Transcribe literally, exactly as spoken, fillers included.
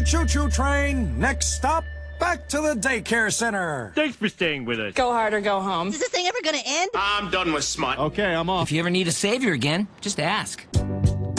choo-choo train. Next stop, back to the daycare center. Thanks for staying with us. Go hard or go home. Is this thing ever gonna end? I'm done with smut. Okay, I'm off. If you ever need a savior again, just ask.